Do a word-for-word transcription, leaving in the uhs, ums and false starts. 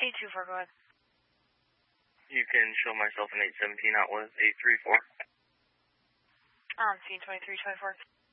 eight two four, go ahead. You can show myself an eight seventeen out with eight three four. On scene twenty-three twenty-four.